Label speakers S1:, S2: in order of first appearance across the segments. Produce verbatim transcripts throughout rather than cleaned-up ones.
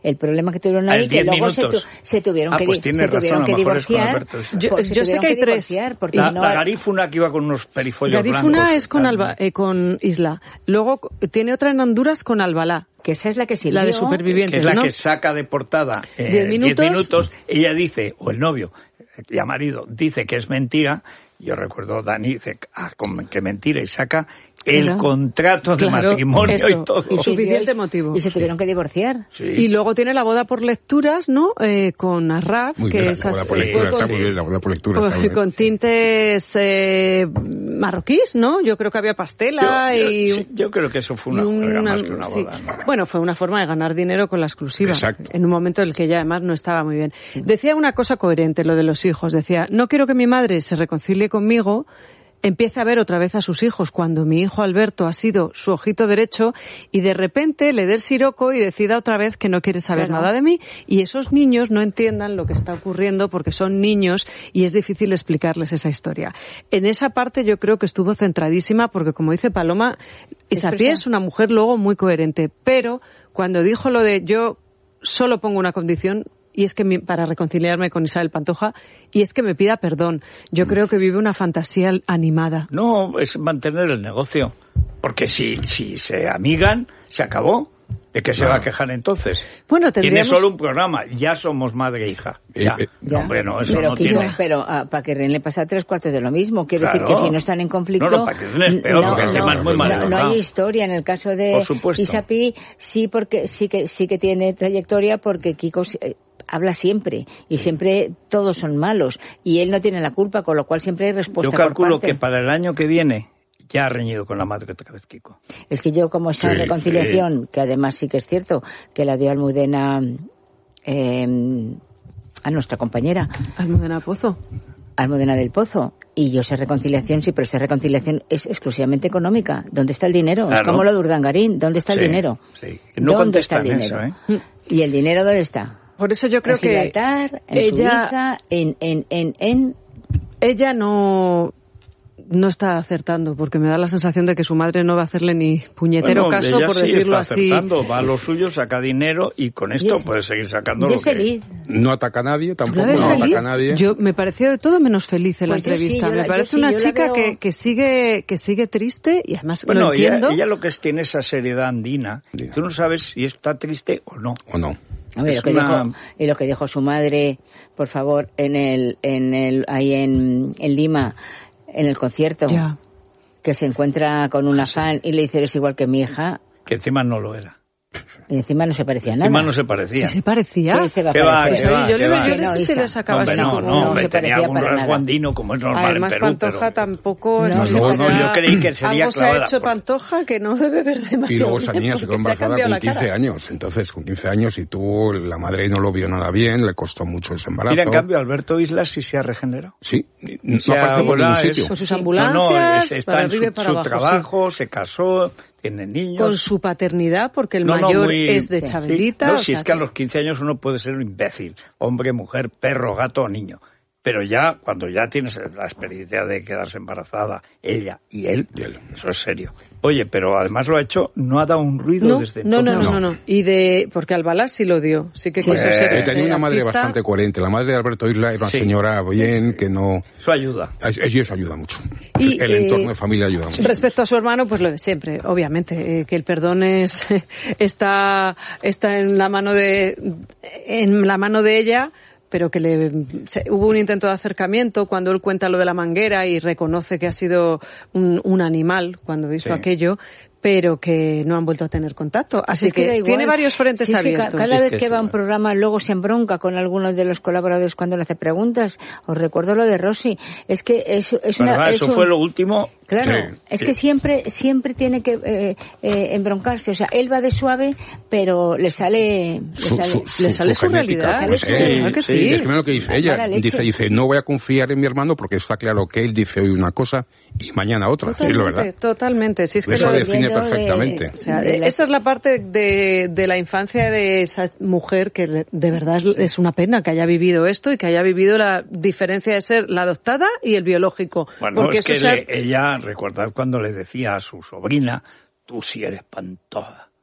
S1: el problema que tuvieron ahí, que luego se, tu, se tuvieron
S2: ah,
S1: que,
S2: pues
S1: se tuvieron que divorciar.
S3: Yo,
S1: pues
S3: yo sé que hay tres.
S2: La, no, la garífuna que iba con unos perifollos
S3: Garífuna
S2: blancos.
S3: es con, Alba, eh, con Isla. Luego tiene otra en Honduras con Albalá.
S1: Que esa es la que sirvió.
S3: La de Supervivientes,
S2: que es la
S3: ¿no?
S2: que saca de portada eh,
S3: diez minutos.
S2: minutos. Ella dice, o el novio, ya marido, dice que es mentira. Yo recuerdo, Dani dice ah, que mentira y saca el claro. contrato de
S3: claro,
S2: matrimonio
S3: eso.
S2: y todo.
S3: Y suficiente motivo.
S1: Y se tuvieron que divorciar.
S2: Sí.
S3: Y luego tiene la boda por lecturas, ¿no? Eh, con Arraf,
S4: muy
S3: que
S4: bien,
S3: es
S4: la boda por lectura,
S3: con,
S4: está muy bien, la boda por lectura.
S3: Con, con tintes eh, marroquíes, ¿no? Yo creo que había pastela
S2: yo, yo,
S3: y...
S2: Sí, yo creo que eso fue una,
S3: una
S2: más que una
S3: sí.
S2: boda. ¿No?
S3: Bueno, fue una forma de ganar dinero con la exclusiva.
S4: Exacto.
S3: En un momento en el que ella además no estaba muy bien. Decía una cosa coherente, lo de los hijos. Decía, no quiero que mi madre se reconcilie conmigo, empieza a ver otra vez a sus hijos cuando mi hijo Alberto ha sido su ojito derecho y de repente le dé el siroco y decida otra vez que no quiere saber claro. nada de mí y esos niños no entiendan lo que está ocurriendo porque son niños y es difícil explicarles esa historia. En esa parte yo creo que estuvo centradísima porque, como dice Paloma, Isapié es una mujer luego muy coherente, pero cuando dijo lo de yo solo pongo una condición, y es que mi, para reconciliarme con Isabel Pantoja, y es que me pida perdón. Yo creo que vive una fantasía animada.
S2: No, es mantener el negocio. Porque si, si se amigan, se acabó. ¿De qué se claro. va a quejar entonces?
S3: Bueno, tendríamos...
S2: Tiene solo un programa. Ya somos madre e hija. Ya. Eh, eh,
S1: ya.
S2: Hombre, no, eso
S1: pero
S2: no
S1: quiso,
S2: tiene...
S1: Pero uh, para que Ren le pasa tres cuartos de lo mismo. Quiero
S2: claro.
S1: decir que si no están en conflicto...
S2: No, no, para que Ren es peor,
S1: no,
S2: porque encima
S1: no,
S2: es muy mal
S1: no, no hay historia. En el caso de Isapié, sí, porque, sí, que, sí que tiene trayectoria porque Kiko... Eh, habla siempre y siempre todos son malos y él no tiene la culpa, con lo cual siempre hay respuesta.
S2: Yo calculo
S1: por parte.
S2: que para el año que viene ya ha reñido con la madre otra vez Kiko.
S1: Es que yo como esa sí, reconciliación, sí. que además sí que es cierto que la dio Almudena eh, a nuestra compañera.
S3: Almudena Pozo.
S1: Almudena del Pozo. Y yo sé reconciliación, sí, pero esa reconciliación es exclusivamente económica. ¿Dónde está el dinero?
S2: Claro.
S1: Es como lo de Urdangarín. ¿Dónde está el
S2: sí,
S1: dinero?
S2: Sí. No
S1: ¿Dónde está el dinero?
S2: Eso, ¿eh?
S1: ¿Y el dinero dónde está?
S3: Por eso yo creo
S1: en Gibraltar,
S3: que
S1: en
S3: ella,
S1: Suiza, en, en, en, en...
S3: ella no, no está acertando, porque me da la sensación de que su madre no va a hacerle ni puñetero
S2: bueno,
S3: caso,
S2: ella
S3: por
S2: sí
S3: decirlo
S2: está
S3: así.
S2: Acertando. Va a lo suyo, saca dinero y con esto
S1: es,
S2: puede seguir sacando
S1: yo
S2: lo que...
S1: feliz.
S4: No ataca a nadie, tampoco
S3: no
S4: feliz?
S3: ataca
S4: a nadie.
S3: Yo me pareció de todo menos feliz en
S1: pues
S3: la entrevista.
S1: Sí,
S3: me
S1: la,
S3: parece
S1: sí,
S3: una chica
S1: veo...
S3: que, que sigue que sigue triste y además
S2: bueno,
S3: lo entiendo.
S2: Ella, ella lo que es tiene esa seriedad andina. Sí. Tú no sabes si está triste o no.
S4: O no.
S1: A ver, lo que una... dijo, y lo que dijo su madre, por favor, en el, en el, ahí en, en Lima, en el concierto,
S3: ya.
S1: que se encuentra con una fan y le dice, eres igual que mi hija.
S2: Que encima no lo era.
S1: Y encima no se parecía a nada.
S2: Encima no se parecía.
S3: ¿Sí se parecía?
S1: ¿Qué se va a
S2: ¿Qué va,
S1: parecer?
S2: ¿qué va,
S3: yo
S2: qué
S3: le
S2: va?
S3: yo no sé si le sacaba
S2: así.
S3: No,
S2: no, no, hombre,
S1: se
S2: tenía
S1: parecía
S2: algún
S1: para
S2: rasgo
S1: nada.
S2: andino como es normal
S3: Además,
S2: en Perú.
S3: Pantoja
S2: pero...
S3: tampoco...
S1: No,
S3: No,
S1: se
S2: no, no, yo creí que sería
S3: algo se ha
S2: clavada.
S3: hecho
S2: Por...
S3: Pantoja que no debe ver demasiado.
S4: Y luego esa
S3: bien,
S4: niña se quedó embarazada con quince años. Entonces, con quince años, y tú, la madre no lo vio nada bien, le costó mucho ese embarazo.
S2: Mira, en cambio, Alberto Islas sí se ha regenerado.
S4: Sí, no
S2: se
S4: ha pasado por ningún sitio.
S3: Con sus
S2: sí.
S3: ambulancias,
S2: no, no, es, está
S3: para
S2: en su,
S3: arriba y para
S2: su
S3: abajo,
S2: trabajo,
S3: sí.
S2: se casó, tiene niños.
S3: Con su paternidad, porque el
S2: no, no,
S3: mayor
S2: muy...
S3: es de
S2: sí.
S3: Chabelita.
S2: No,
S3: o
S2: si
S3: sea
S2: es que a los quince años uno puede ser un imbécil, hombre, mujer, perro, gato o niño. Pero ya, cuando ya tienes la experiencia de quedarse embarazada, ella y él, y él. Eso es serio. Oye, pero además lo ha hecho, no ha dado un ruido
S3: no,
S2: desde
S3: no,
S2: entonces.
S3: No, no, no, no. Y de, porque Albalá sí lo dio, sí que
S2: sí.
S3: quiso
S2: Eh,
S3: ser.
S4: Él tenía una madre
S3: artista.
S4: bastante coherente. La madre de Alberto Isla era una sí. señora bien, que no...
S2: Eso ayuda.
S4: Eso ayuda mucho.
S3: Y,
S4: el
S3: eh,
S4: entorno de familia ayuda mucho.
S3: Respecto a su hermano, pues lo de siempre, obviamente, eh, que el perdón es está está en la mano de en la mano de ella. Pero que le se, hubo un intento de acercamiento cuando él cuenta lo de la manguera y reconoce que ha sido un, un animal cuando hizo sí. aquello, pero que no han vuelto a tener contacto. Así es que, que tiene varios frentes
S1: sí,
S3: abiertos.
S1: Sí, cada vez que va a un programa luego se embronca con algunos de los colaboradores cuando le hace preguntas. Os recuerdo lo de Rossi. Es que es, es una...
S2: ¿verdad?
S1: Es
S2: Eso
S1: un...
S2: fue lo último...
S1: Claro,
S2: sí,
S1: es
S2: sí.
S1: que siempre siempre tiene que eh, eh, embroncarse. O sea, él va de suave, pero le sale le
S4: su,
S1: sale,
S4: su, su,
S3: le sale
S4: su,
S3: su realidad.
S4: Sale
S3: su,
S4: sí,
S3: claro que sí.
S4: sí. Es que lo que dice ella. Dice, dice, no voy a confiar en mi hermano porque está claro que él dice hoy una cosa y mañana otra.
S3: Totalmente,
S4: sí, la verdad.
S3: Totalmente. Sí, es que
S4: eso
S3: lo
S4: define perfectamente.
S3: De, o sea, de esa es la parte de, de la infancia de esa mujer que de verdad es, es una pena que haya vivido esto y que haya vivido la diferencia de ser la adoptada y el biológico.
S2: Bueno,
S3: porque
S2: es
S3: eso
S2: que
S3: sea...
S2: le, ella, recordad cuando le decía a su sobrina, tú sí eres Pantoja.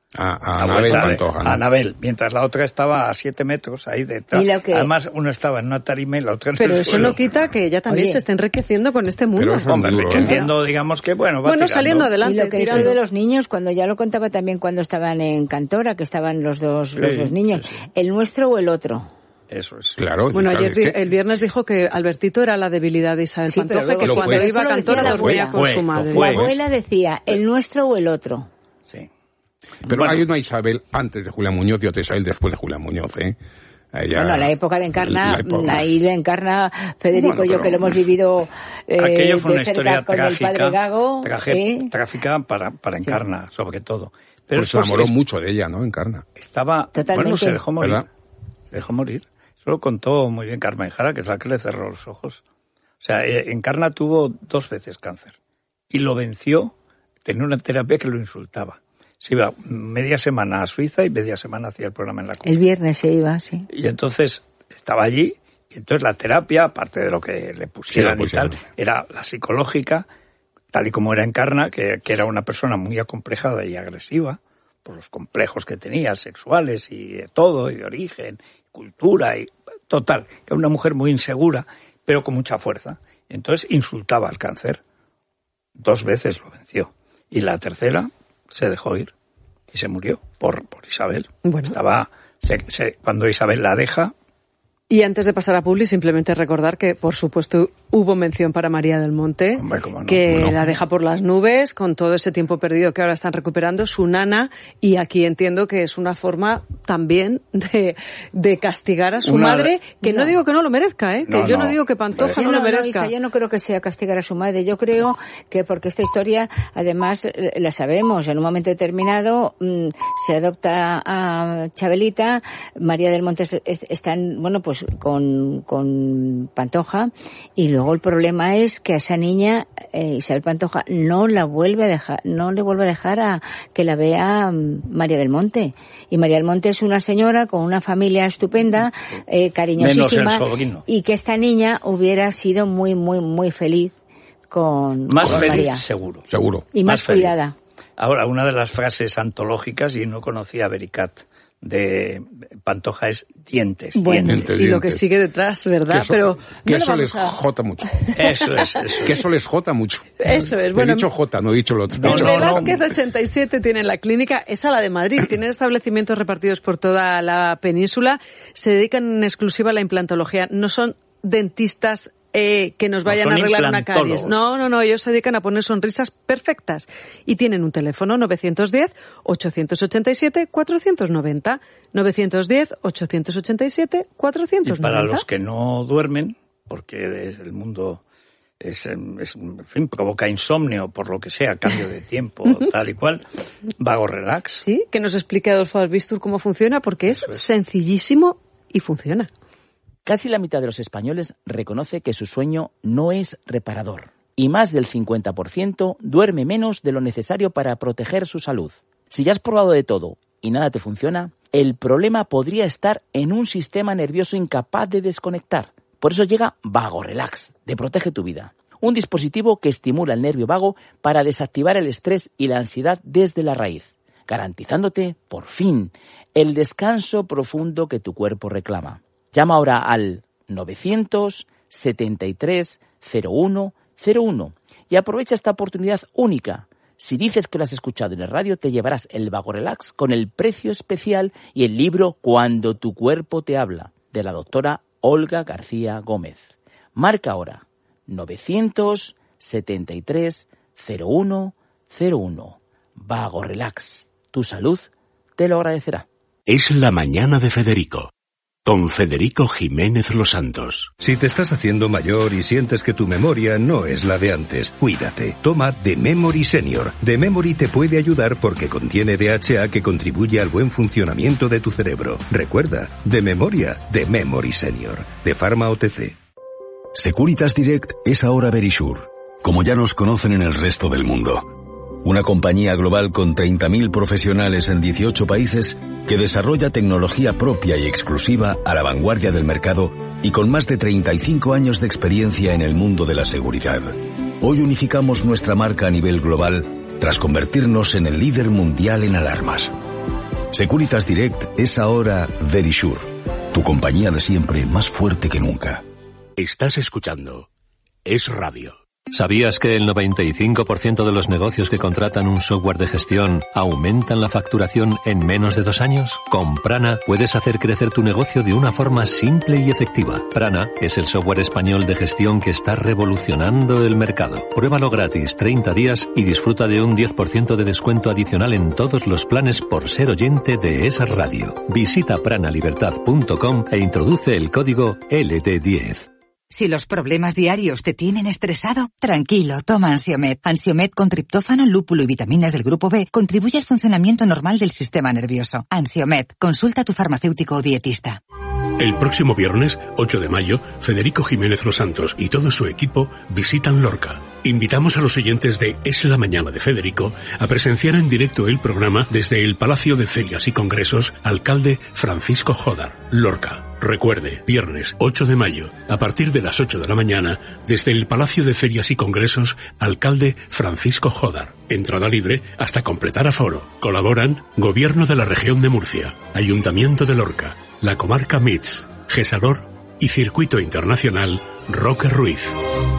S4: A, a Anabel Pantoja, ¿no?
S2: A Anabel, mientras la otra estaba a siete metros ahí detrás. Que... Además, uno estaba en una tarima y la otra en
S3: Pero
S2: el
S3: eso
S2: suelo.
S3: no quita que ella también Oye. se esté enriqueciendo con este mundo.
S4: Pero es Hombre, duro,
S2: que
S4: ¿eh?
S2: entiendo, digamos que, bueno, va
S3: Bueno,
S2: tirando.
S3: saliendo adelante.
S1: Y lo que
S3: tirando.
S1: hizo de los niños, cuando ya lo contaba también cuando estaban en Cantora, que estaban los dos, sí, los dos niños. Sí, sí. ¿El nuestro o el otro?
S2: Eso es.
S4: Claro.
S3: Bueno,
S4: claro,
S3: ayer
S4: es que...
S3: el viernes dijo que Albertito era la debilidad de Isabel sí, Pantoja, que cuando
S4: fue.
S3: iba a Cantora dormía con
S2: fue,
S3: su madre.
S2: Fue.
S1: La abuela decía, ¿el nuestro o el otro?
S2: Sí.
S4: Pero
S2: bueno.
S4: hay una Isabel antes de Julián Muñoz y otra Isabel después de Julián Muñoz, ¿eh?
S1: Ella, bueno, la época de Encarna, la época. Ahí le encarna Federico bueno, y yo, que lo hemos vivido eh,
S2: aquello fue una historia
S1: con
S2: trágica,
S1: el padre Gago.
S2: Traje, ¿eh? Trágica para, para Encarna, sí. sobre todo.
S4: Pero se enamoró es, mucho de ella, ¿no? Encarna.
S2: Estaba,
S1: Totalmente.
S2: bueno, se dejó morir.
S4: ¿verdad?
S2: Se dejó morir. Eso lo contó muy bien Carmen Jara, que es la que le cerró los ojos. O sea, Encarna tuvo dos veces cáncer y lo venció. Tenía una terapia que lo insultaba. Se iba media semana a Suiza y media semana hacía el programa en la Copa.
S1: El viernes se iba, sí.
S2: Y entonces estaba allí, y entonces la terapia, aparte de lo que le pusieran sí, y tal, era la psicológica, tal y como era Encarna, que, que era una persona muy acomplejada y agresiva, por los complejos que tenía, sexuales y de todo, y de origen, cultura, y total, que era una mujer muy insegura, pero con mucha fuerza. Entonces insultaba al cáncer. Dos veces lo venció. Y la tercera se dejó ir y se murió por, por Isabel. Bueno. Estaba se, se, cuando Isabel la deja.
S3: Y antes de pasar a Publi, simplemente recordar que, por supuesto, hubo mención para María del Monte,
S2: Hombre, cómo no,
S3: que
S2: cómo no.
S3: la deja por las nubes, con todo ese tiempo perdido que ahora están recuperando, su nana, y aquí entiendo que es una forma también de, de castigar a su una, madre, que no. no digo que no lo merezca, ¿eh? que no, yo no, no digo que Pantoja no, no lo merezca.
S1: No, Isa, yo no creo que sea castigar a su madre, yo creo que porque esta historia, además, la sabemos, en un momento determinado mmm, se adopta a Chabelita, María del Monte está en, bueno, pues con, con Pantoja, y luego el problema es que a esa niña, eh, Isabel Pantoja, no la vuelve a dejar, no le vuelve a dejar a que la vea María del Monte. Y María del Monte es una señora con una familia estupenda, eh, cariñosísima, y que esta niña hubiera sido muy, muy, muy feliz con,
S2: más
S1: con
S2: feliz,
S1: María.
S2: seguro.
S4: Seguro.
S1: Y más, más cuidada.
S2: Ahora, una de las frases antológicas, y no conocía a Bericat, de Pantoja es dientes,
S3: bueno,
S2: dientes.
S3: Y lo que sigue detrás, ¿verdad?
S4: Que eso,
S3: Pero
S4: que
S3: no
S4: eso
S3: vamos
S4: les
S3: a...
S4: jota mucho.
S2: Eso es, eso
S4: Que eso les jota mucho.
S3: Eso es, bueno.
S4: He dicho jota, no he dicho lo otro.
S3: No,
S4: no,
S3: Velázquez no. ochenta y siete tiene la clínica, es a la de Madrid, tienen establecimientos repartidos por toda la península, se dedican en exclusiva a la implantología, no son dentistas Eh, que nos vayan
S2: no
S3: a arreglar una caries. No, no, no, ellos se dedican a poner sonrisas perfectas. Y tienen un teléfono nueve uno cero, ocho ocho siete, cuatro nueve cero. nueve uno cero, ocho ocho siete, cuatro nueve cero.
S2: Y para los que no duermen, porque el mundo es, es, en fin, provoca insomnio por lo que sea, cambio de tiempo, tal y cual, Vago Relax.
S3: Sí, que nos explique Adolfo Albistur cómo funciona, porque es, es sencillísimo y funciona.
S5: Casi la mitad de los españoles reconoce que su sueño no es reparador. Y más del cincuenta por ciento duerme menos de lo necesario para proteger su salud. Si ya has probado de todo y nada te funciona, el problema podría estar en un sistema nervioso incapaz de desconectar. Por eso llega Vago Relax, de Protege tu Vida. Un dispositivo que estimula el nervio vago para desactivar el estrés y la ansiedad desde la raíz, garantizándote, por fin, el descanso profundo que tu cuerpo reclama. Llama ahora al novecientos setenta y tres cero uno cero uno y aprovecha esta oportunidad única. Si dices que lo has escuchado en el radio, te llevarás el Vago Relax con el precio especial y el libro Cuando tu cuerpo te habla, de la doctora Olga García Gómez. Marca ahora novecientos setenta y tres cero uno cero uno. Vago Relax. Tu salud te lo agradecerá.
S6: Es la mañana de Federico. Con Federico Jiménez Los Santos.
S7: Si te estás haciendo mayor y sientes que tu memoria no es la de antes, cuídate. Toma The Memory Senior. The Memory te puede ayudar porque contiene D H A que contribuye al buen funcionamiento de tu cerebro. Recuerda, de memoria, The Memory Senior. De Pharma O T C.
S8: Securitas Direct es ahora Verisure, como ya nos conocen en el resto del mundo. Una compañía global con treinta mil profesionales en dieciocho países que desarrolla tecnología propia y exclusiva a la vanguardia del mercado y con más de treinta y cinco años de experiencia en el mundo de la seguridad. Hoy unificamos nuestra marca a nivel global tras convertirnos en el líder mundial en alarmas. Securitas Direct es ahora Verisure, tu compañía de siempre más fuerte que nunca.
S6: Estás escuchando Es Radio.
S9: ¿Sabías que el noventa y cinco por ciento de los negocios que contratan un software de gestión aumentan la facturación en menos de dos años? Con Prana puedes hacer crecer tu negocio de una forma simple y efectiva. Prana es el software español de gestión que está revolucionando el mercado. Pruébalo gratis treinta días y disfruta de un diez por ciento de descuento adicional en todos los planes por ser oyente de Es Radio. Visita pranalibertad punto com e introduce el código L D diez.
S10: Si los problemas diarios te tienen estresado, tranquilo, toma Ansiomed. Ansiomed con triptófano, lúpulo y vitaminas del grupo B contribuye al funcionamiento normal del sistema nervioso. Ansiomed, consulta a tu farmacéutico o dietista.
S6: El próximo viernes, ocho de mayo, Federico Jiménez Los Santos y todo su equipo visitan Lorca. Invitamos a los oyentes de Es la Mañana de Federico a presenciar en directo el programa desde el Palacio de Ferias y Congresos Alcalde Francisco Jodar, Lorca. Recuerde, viernes ocho de mayo, a partir de las ocho de la mañana, desde el Palacio de Ferias y Congresos Alcalde Francisco Jodar. Entrada libre hasta completar aforo. Colaboran Gobierno de la Región de Murcia, Ayuntamiento de Lorca, la Comarca M I T S, Gesalor y Circuito Internacional Roque Ruiz.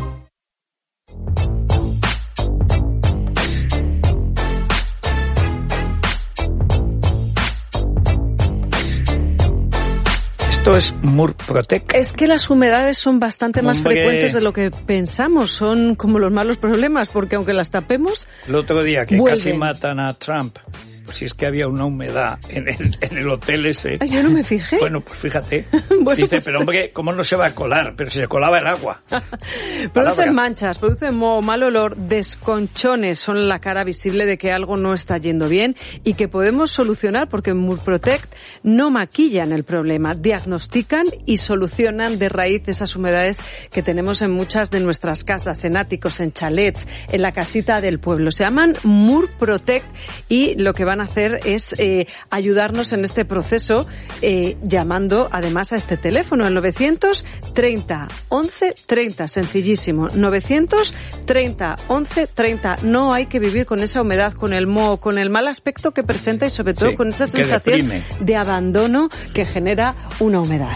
S2: Esto es Murprotec.
S3: Es que las humedades son bastante más
S2: Hombre.
S3: frecuentes de lo que pensamos. Son como los malos problemas, porque aunque las tapemos,
S2: El otro día que
S3: vuelven.
S2: casi matan a Trump, pues si es que había una humedad en el, en el hotel ese.
S3: Ay, yo no me fijé.
S2: Bueno, pues fíjate.
S3: Bueno,
S2: Dice,
S3: pues-
S2: pero hombre, ¿cómo no se va a colar? Pero si se colaba el agua.
S3: producen
S2: Palabra.
S3: manchas, producen moho, mal olor, desconchones, son la cara visible de que algo no está yendo bien y que podemos solucionar porque Murprotect no maquillan el problema, diagnostican y solucionan de raíz esas humedades que tenemos en muchas de nuestras casas, en áticos, en chalets, en la casita del pueblo. Se llaman Murprotect y lo que van a hacer es eh, ayudarnos en este proceso eh, llamando además a este teléfono, el novecientos treinta once treinta, sencillísimo, novecientos treinta once treinta. No hay que vivir con esa humedad, con el moho, con el mal aspecto que presenta y sobre todo
S2: Sí,
S3: con esa
S2: que
S3: sensación
S2: deprime.
S3: de abandono que genera una humedad.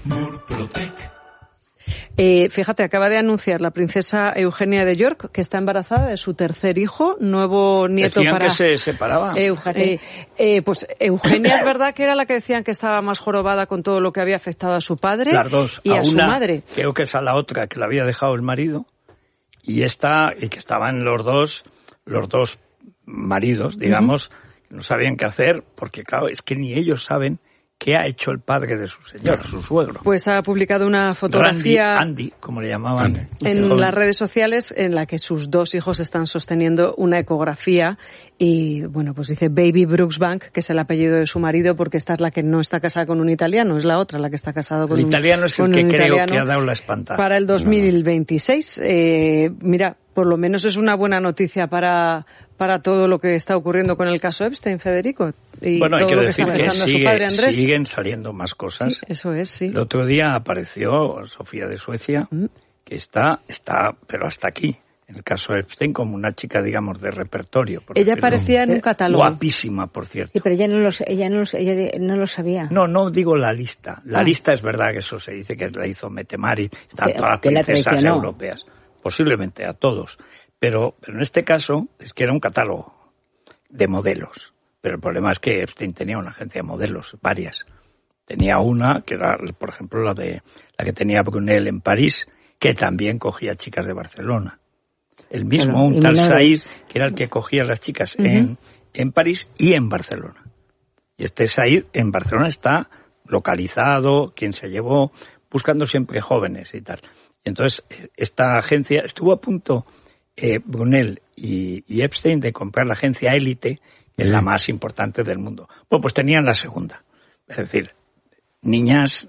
S3: Eh, fíjate, acaba de anunciar la princesa Eugenia de York que está embarazada de su tercer hijo, nuevo nieto
S2: Decían
S3: para...
S2: que se separaba.
S3: Euge- eh, eh, pues Eugenia es verdad que era la que decían que estaba más jorobada con todo lo que había afectado a su padre
S2: Las dos.
S3: y a,
S2: a
S3: su
S2: una,
S3: madre.
S2: Creo que es a la otra que la había dejado el marido. Y esta, y que estaban los dos, los dos maridos, digamos, que no sabían qué hacer, porque claro, es que ni ellos saben qué ha hecho el padre de su señor, su suegro.
S3: Pues ha publicado una fotografía
S2: Randy, Andy, como le llamaban.
S3: en las redes sociales en la que sus dos hijos están sosteniendo una ecografía y, bueno, pues dice Baby Brooksbank, que es el apellido de su marido, porque esta es la que no está casada con un italiano, es la otra la que está casado con
S2: El
S3: un
S2: italiano es el
S3: con
S2: que
S3: un
S2: creo
S3: italiano
S2: que ha dado la espantada.
S3: para el dos mil veintiséis. Eh, mira, por lo menos es una buena noticia para para todo lo que está ocurriendo con el caso Epstein, Federico, y
S2: Bueno, hay
S3: todo
S2: que
S3: lo que
S2: decir
S3: está
S2: que
S3: afectando a su
S2: sigue-
S3: padre Andrés.
S2: siguen saliendo más cosas.
S3: Sí, eso es, sí.
S2: El otro día apareció Sofía de Suecia,
S3: Mm.
S2: que está, está, pero hasta aquí, en el caso de Epstein, como una chica, digamos, de repertorio. por
S3: Ella
S2: decirlo.
S3: aparecía en un catálogo.
S2: Guapísima, por cierto.
S1: Sí, pero ella no, los, ella, no los, ella no lo sabía.
S2: No, no digo la lista. La
S1: Ah.
S2: lista es verdad que eso se dice que la hizo Metemari, están
S1: Que-
S2: todas las
S1: que la
S2: princesas
S1: traicionó.
S2: europeas. Posiblemente a todos. Pero, pero en este caso es que era un catálogo de modelos. Pero el problema es que Epstein tenía una agencia de modelos, varias. Tenía una, que era, por ejemplo, la de la que tenía Brunel en París, que también cogía chicas de Barcelona. El mismo,
S1: Claro,
S2: un
S1: y
S2: tal
S1: menores.
S2: Said, que era el que cogía a las chicas
S3: Ujú.
S2: en, en París y en Barcelona. Y este Said en Barcelona está localizado, quien se llevó, buscando siempre jóvenes y tal. Y entonces, esta agencia estuvo a punto, eh, Brunel y, y Epstein, de comprar la agencia Élite, que es la más importante del mundo. Bueno, pues tenían la segunda. Es decir, niñas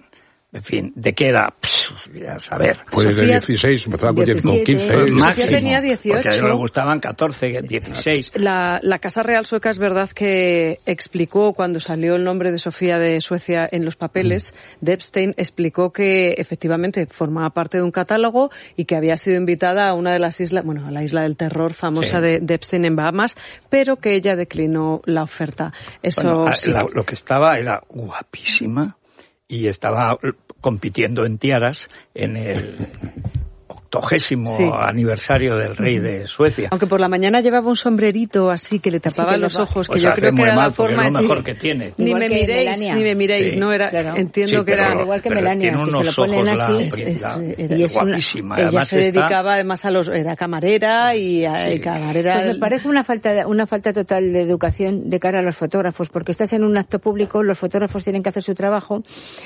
S2: En fin, ¿de qué edad? Pff, a saber.
S4: Pues de dieciséis, empezaba con quince.
S3: Sofía tenía dieciocho.
S2: Porque a él le gustaban catorce, dieciséis.
S3: La, la Casa Real Sueca es verdad que explicó, cuando salió el nombre de Sofía de Suecia en los papeles, mm. de Epstein, explicó que efectivamente formaba parte de un catálogo y que había sido invitada a una de las islas, bueno, a la isla del terror famosa sí. de, de Epstein en Bahamas, pero que ella declinó la oferta. Eso
S2: bueno,
S3: sí.
S2: la, lo que estaba era guapísima. Y estaba compitiendo en tiaras en el octogésimo sí. aniversario del rey de Suecia.
S3: Aunque por la mañana llevaba un sombrerito así que le tapaba sí, que los va. ojos, que
S2: pues
S3: yo creo que era la forma
S2: es lo mejor que tiene.
S3: Ni me miréis, ni me miréis,
S2: sí.
S3: no era, claro. entiendo
S2: sí,
S3: que era
S1: igual que Melania,
S2: tiene unos
S1: que se lo ponen
S2: ojos
S1: así,
S2: la,
S1: es,
S2: la,
S1: es,
S2: y es guapísima.
S3: Ella
S2: además
S3: se dedicaba
S2: está...
S3: además a los, era camarera y, a,
S2: sí.
S3: y camarera.
S1: Pues me parece una falta, una falta total de educación de cara a los fotógrafos, porque estás en un acto público, los fotógrafos tienen que hacer su trabajo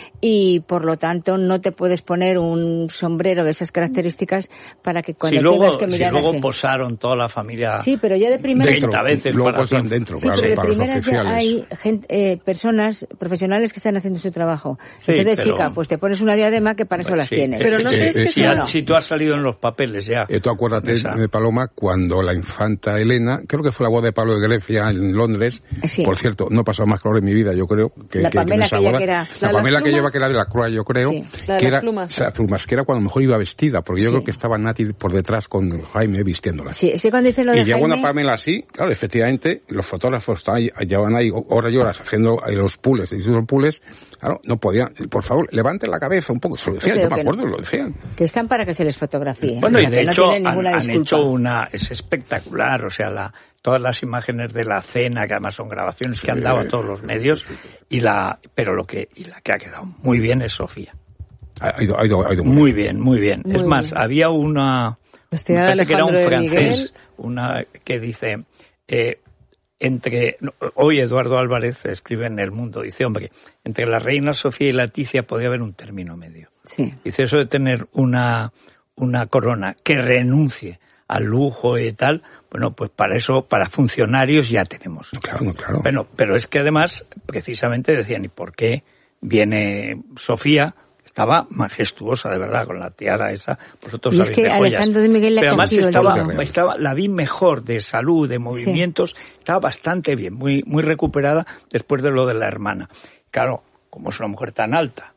S1: y por lo tanto no te puedes poner un sombrero de esas características para que cuando
S2: si luego,
S1: tengas que mirar
S2: si luego
S1: así.
S2: posaron toda la familia
S1: sí, pero ya de primeras
S2: treinta veces
S4: luego
S2: para
S4: posan dentro,
S1: sí,
S4: claro,
S1: pero de
S4: para los
S1: primeras ya
S4: oficiales.
S1: hay gente, eh, personas profesionales que están haciendo su trabajo.
S2: Sí,
S1: entonces,
S2: pero...
S1: chica, pues te pones una diadema que para eso las
S2: sí,
S1: tienes.
S3: Pero no sé
S4: eh,
S3: es que
S4: eh,
S2: si,
S3: sea,
S2: ha,
S3: no.
S2: si tú has salido en los papeles ya.
S4: Eh, tú acuérdate, de Paloma, cuando la infanta Elena, creo que fue la boda de Pablo de Grecia en Londres,
S1: sí.
S4: por cierto, no ha pasado más calor en mi vida, yo creo, que,
S1: la
S4: que,
S1: Pamela
S4: que en esa boda.
S1: que era,
S4: la
S3: la
S4: Pamela que
S3: plumas?
S4: lleva, que era de la Cruz, yo creo,
S3: sí, la de
S4: que
S3: las
S4: era,
S3: plumas.
S4: o sea, plumas, que era cuando mejor iba vestida, porque yo
S1: sí.
S4: creo que estaba Nati por detrás con Jaime vistiéndola.
S1: Sí, ese cuando dice lo de
S4: y llegó
S1: Jaime...
S4: una Pamela así, claro, efectivamente, los fotógrafos estaban, llevaban ahí horas y horas haciendo los pules, los pules, claro, no podían, por favor, levanten la cabeza un poco, se lo decían, no me acuerdo,
S1: no.
S4: lo decían.
S1: Que están para que se les fotografíe.
S2: Bueno,
S1: o sea,
S2: y de
S1: que
S2: hecho
S1: no tienen ninguna
S2: han, han
S1: disculpa.
S2: hecho una, es espectacular, o sea, la, todas las imágenes de la cena, que además son grabaciones sí, que han dado a todos los medios, y la, pero lo que, y la que ha quedado muy bien es Sofía.
S4: Ha ido, ha ido, ha ido
S2: muy, muy bien, muy bien.
S3: Muy
S2: es más,
S3: bien.
S2: había una,
S3: Hostia,
S2: me parece que era un francés,
S3: Miguel.
S2: una que dice, eh, entre, hoy Eduardo Álvarez escribe en El Mundo, dice, hombre, entre la reina Sofía y Leticia podía haber un término medio.
S1: Sí.
S2: Dice, eso de tener una, una corona que renuncie al lujo y tal, bueno, pues para eso, para funcionarios ya tenemos.
S4: Claro, no, claro.
S2: Bueno, pero es que además, precisamente decían, ¿y por qué viene Sofía? Estaba majestuosa, de verdad, con la tiara esa. Vosotros
S1: y es
S2: sabéis
S1: que
S2: de joyas.
S1: Alejandro de Miguel le
S2: Pero además estaba,
S1: el
S2: estaba, la vi mejor de salud, de movimientos, sí. Estaba bastante bien, muy, muy recuperada después de lo de la hermana. Claro, como es una mujer tan alta,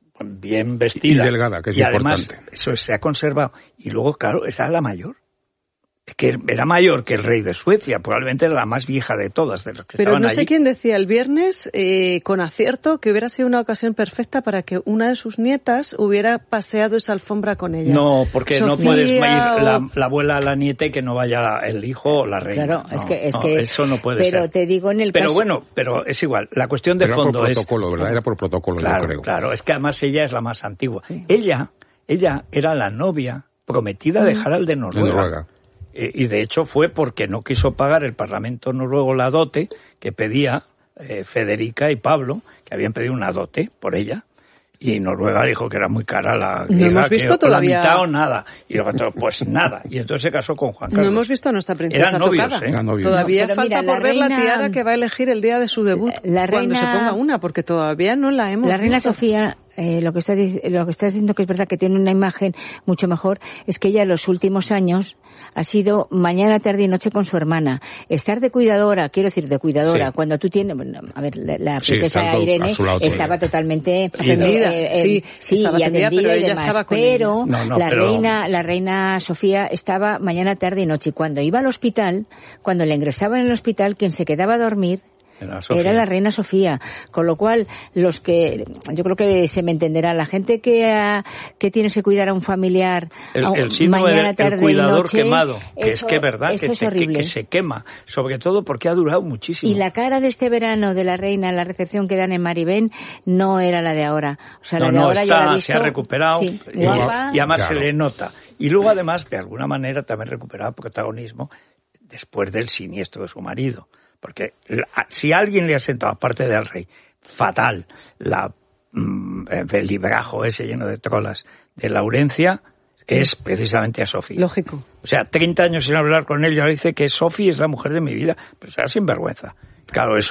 S2: bien vestida.
S4: Y delgada, que es
S2: y
S4: importante.
S2: Además, eso se ha conservado. Y luego, claro, era la mayor. Es que era mayor que el rey de Suecia, probablemente era la más vieja de todas, de los que
S3: Pero
S2: estaban
S3: no sé
S2: allí.
S3: quién decía el viernes, eh, con acierto, que hubiera sido una ocasión perfecta para que una de sus nietas hubiera paseado esa alfombra con ella.
S2: No, porque
S3: Sofía
S2: no puedes ir
S3: o...
S2: la, la abuela a la nieta y que no vaya el hijo o la reina.
S1: Claro,
S2: no,
S1: es que, es
S2: no,
S1: que
S2: eso no puede
S1: pero
S2: ser.
S1: te digo en el
S2: pero
S1: caso...
S2: bueno, pero es igual. La cuestión de
S4: Era
S2: fondo
S4: por
S2: es...
S4: protocolo, ¿verdad? Era por protocolo,
S2: claro,
S4: yo creo.
S2: Claro, es que además ella es la más antigua.
S1: Sí.
S2: Ella, ella era la novia prometida de Harald de Noruega.
S4: De Noruega.
S2: Y de hecho fue porque no quiso pagar el Parlamento noruego la dote que pedía eh, Federica y Pablo, que habían pedido una dote por ella, y Noruega dijo que era muy cara la griega,
S3: no hemos visto
S2: que
S3: todavía...
S2: la mitad o nada, y luego pues nada, y entonces se casó con Juan Carlos.
S3: No hemos visto a nuestra princesa
S2: Eran novios,
S3: tocada.
S2: ¿eh?
S4: Eran novios.
S3: Todavía
S1: No,
S3: falta
S1: mira,
S3: por
S1: la
S3: ver la
S1: reina-
S3: tiara que va a elegir el día de su debut,
S1: La
S3: cuando
S1: reina-
S3: se ponga una, porque todavía no la hemos
S1: La reina
S3: visto.
S1: Sofía, eh, lo que estás lo que estás diciendo que es verdad que tiene una imagen mucho mejor, es que ella en los últimos años ha sido mañana, tarde y noche con su hermana. Estar de cuidadora, quiero decir de cuidadora,
S2: Sí.
S1: cuando tú tienes, bueno, a ver, la, la
S4: Sí,
S1: princesa
S4: estando
S1: Irene
S4: a su lado todo
S1: estaba
S4: el día.
S1: totalmente
S3: Atendida,
S1: eh, eh,
S3: sí,
S1: sí,
S3: estaba
S1: y
S3: atendida,
S1: atendida
S3: pero
S1: y
S3: ella
S1: demás.
S3: estaba con
S1: pero
S2: ella. No, no,
S1: la
S2: pero-
S1: reina, la reina Sofía estaba mañana, tarde y noche. Y cuando iba al hospital, cuando le ingresaban en el hospital, quien se quedaba a dormir
S2: Era Sofía.
S1: era la reina Sofía, con lo cual los que, yo creo que se me entenderá, la gente que ha, que tienes que cuidar a un familiar
S2: El,
S1: a un-
S2: el síndrome
S1: mañana,
S2: del
S1: tarde
S2: el cuidador
S1: y noche,
S2: quemado, que
S1: eso,
S2: es que es verdad,
S1: eso
S2: que,
S1: es
S2: se, que,
S1: horrible.
S2: que se quema, sobre todo porque ha durado muchísimo.
S1: Y la cara de este verano de la reina en la recepción que dan en Maribén no era la de ahora. O sea, la
S2: no,
S1: de
S2: no,
S1: ahora
S2: está,
S1: yo la he visto,
S2: se ha recuperado,
S1: sí,
S2: y,
S1: guapa.
S2: y además
S4: Claro.
S2: se le nota. Y luego además, de alguna manera, también recuperaba protagonismo después del siniestro de su marido. Porque la, si alguien le ha sentado, aparte del rey, fatal, la, mm, el librajo ese lleno de trolas de Laurencia, es precisamente a Sofía.
S3: Lógico.
S2: O sea, treinta años sin hablar con él, ya dice que Sofía es la mujer de mi vida, pero será sinvergüenza. Claro, eso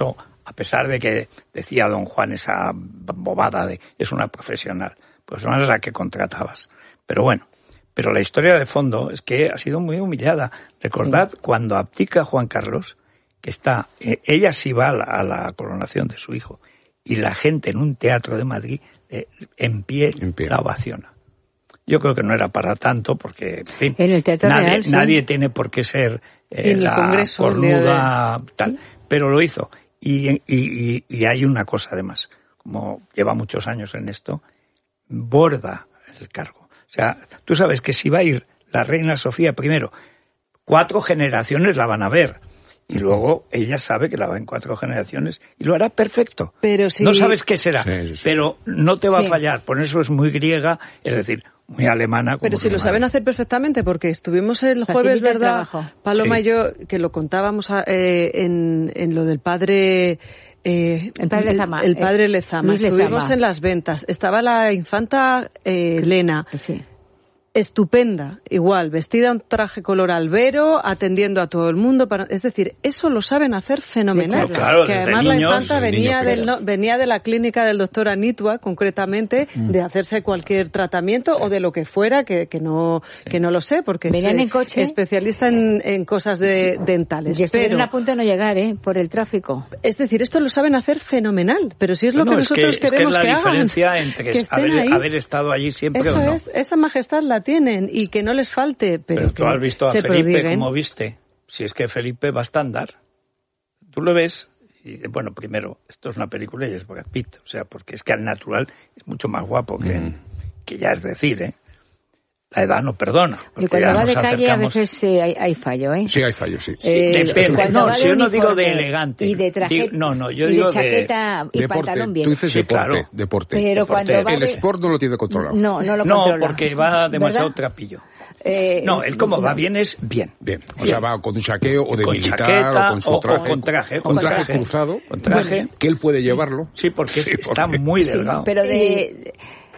S2: a pesar de que decía don Juan esa bobada de es una profesional, pues no era la que contratabas. Pero bueno, pero la historia de fondo es que ha sido muy humillada. Recordad sí. cuando abdica Juan Carlos, que está, eh, ella sí va a la, a la coronación de su hijo, y la gente en un teatro de Madrid eh, en, pie en pie la ovaciona. Yo creo que no era para tanto, porque en, fin,
S1: en el Teatro
S2: nadie,
S1: Real, sí.
S2: nadie tiene por qué ser eh, la Congreso, cornuda, de... tal, ¿sí? Pero lo hizo. Y, y, y, y hay una cosa además, como lleva muchos años en esto, borda el cargo. O sea, tú sabes que si va a ir la reina Sofía primero, cuatro generaciones la van a ver. Y luego ella sabe que la va en cuatro generaciones y lo hará perfecto.
S3: Pero si...
S2: No sabes qué será, sí, sí, sí. pero no te va sí. a fallar. Por eso es muy griega, es decir, muy alemana. Como
S3: pero si lo saben hacer perfectamente, porque estuvimos el jueves, ¿verdad, Paloma sí. y yo, que lo contábamos eh, en, en lo del padre... Eh,
S1: el padre Lezama.
S3: El, el padre Lezama.
S1: Luis
S3: Estuvimos
S1: Lezama.
S3: en las ventas. Estaba la infanta eh, Elena.
S1: Sí.
S3: Estupenda, igual, vestida en traje color albero, atendiendo a todo el mundo. Para, es decir, eso lo saben hacer fenomenal.
S2: Sí, claro,
S3: que además
S2: niños,
S3: la infanta venía,
S2: niño,
S3: del, no, venía de la clínica del doctor Anitua, concretamente, mm. de hacerse cualquier tratamiento sí. o de lo que fuera, que, que, no, sí. que no lo sé, porque
S1: venían
S3: es
S1: en coche,
S3: especialista en, en cosas de, sí. dentales.
S1: Y estuvieron a punto de no llegar, ¿eh? Por el tráfico.
S3: Es decir, esto lo saben hacer fenomenal, pero si es lo
S2: no,
S3: que nosotros
S2: es que,
S3: queremos
S2: es que, es la
S3: que
S2: diferencia
S3: hagan,
S2: entre
S3: que
S2: haber,
S3: ahí.
S2: haber estado allí siempre
S3: eso
S2: o no.
S3: Es, esa majestad la tienen y que no les falte, pero,
S2: pero tú
S3: que
S2: has visto a
S3: se
S2: Felipe
S3: prodiguen.
S2: como viste. Si es que Felipe va a estándar. Tú lo ves y, bueno, primero, esto es una película y es Brad Pitt, o sea, porque es que al natural es mucho más guapo que, mm. que ya es decir, ¿eh? La edad no perdona.
S1: Y cuando va de calle acercamos... a veces eh, hay, hay fallo, ¿eh?
S4: Sí, hay fallo, sí.
S2: sí eh, depende. No, si yo no digo de elegante.
S1: Y de traje,
S2: digo, no, no, yo
S1: y
S2: digo
S1: de chaqueta
S2: de...
S1: y
S4: deporte.
S1: pantalón bien.
S4: Tú dices
S2: sí,
S4: deporte,
S2: claro.
S4: deporte.
S1: Pero
S2: deporte.
S1: cuando va
S4: el
S1: de...
S4: sport no lo tiene controlado.
S1: No, no lo
S2: no,
S1: controla.
S2: No, porque va demasiado
S1: ¿verdad?
S2: Trapillo.
S1: Eh,
S2: no, él como va bien es bien.
S4: Bien, o sí. sea, va con un chaqueo o de
S2: con
S4: militar
S2: chaqueta,
S4: o con su traje.
S2: O con traje.
S4: Con traje, traje cruzado.
S2: Con traje.
S4: Bueno, que él puede llevarlo.
S2: Sí, porque sí, está
S4: porque...
S2: muy delgado.
S1: Sí, pero de...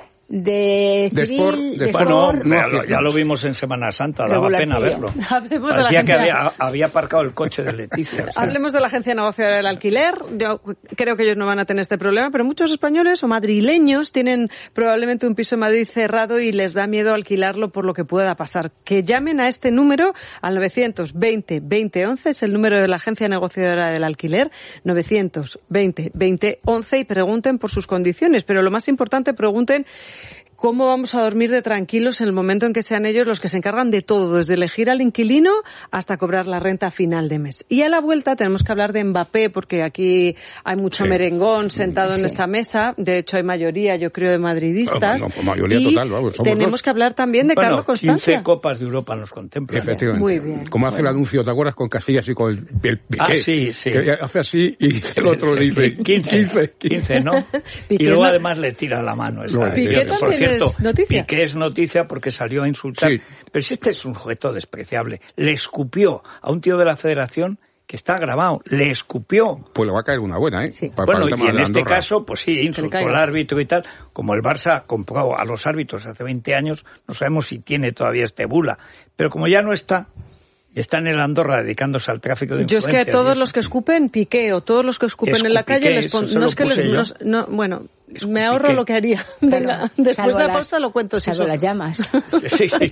S1: De,
S4: de
S1: civil,
S4: sport,
S1: de
S4: de
S1: sport,
S2: bueno,
S4: no,
S2: ya lo vimos en Semana Santa, daba pena verlo.
S3: Hablemos
S2: Parecía
S3: de la
S2: que había, había aparcado el coche de Leticia. O sea.
S3: Hablemos de la agencia negociadora del alquiler. Yo creo que ellos no van a tener este problema, pero muchos españoles o madrileños tienen probablemente un piso en Madrid cerrado y les da miedo alquilarlo por lo que pueda pasar. Que llamen a este número, al novecientos veinte veinte once, es el número de la agencia negociadora del alquiler, novecientos veinte veinte once, y pregunten por sus condiciones. Pero lo más importante, pregunten ¿cómo vamos a dormir de tranquilos en el momento en que sean ellos los que se encargan de todo, desde elegir al inquilino hasta cobrar la renta a final de mes? Y a la vuelta tenemos que hablar de Mbappé, porque aquí hay mucho sí. merengón sentado sí. en esta mesa. De hecho, hay mayoría, yo creo, de madridistas.
S4: No, no, mayoría
S3: y
S4: total, vamos, somos
S3: tenemos
S4: dos.
S3: que hablar también de
S2: bueno,
S3: Carlos Constancia.
S2: quince copas de Europa nos contemplan.
S4: Efectivamente.
S3: Muy bien.
S4: Como hace
S3: bueno.
S4: el anuncio, ¿te acuerdas? Con Casillas y con el, el Piqué.
S2: Ah, sí, sí.
S4: Que hace así y el otro le dice
S2: quince, quince, ¿no? Y luego no... además le tira la mano. Esa,
S3: Piqué
S2: que, por cierto,
S3: es noticia.
S2: Que es noticia porque salió a insultar. Sí. Pero si este es un sujeto despreciable, le escupió a un tío de la Federación que está grabado, le escupió.
S4: Pues le va a caer una buena, ¿eh?
S1: Sí.
S4: Para,
S2: bueno,
S4: para
S2: y en este caso, pues sí, insultó al árbitro y tal. Como el Barça compró a los árbitros hace veinte años, no sabemos si tiene todavía este bula. Pero como ya no está, está en el Andorra dedicándose al tráfico de
S3: influencias. Yo es que a todos los que escupen Piqué o todos los que escupen
S2: Escupiqué,
S3: en la calle les pon... no es que les no, no, bueno, Escupiqué. Me ahorro lo que haría. Venga, después de la pausa lo cuento si
S1: eso las llamas.
S2: Sí, sí.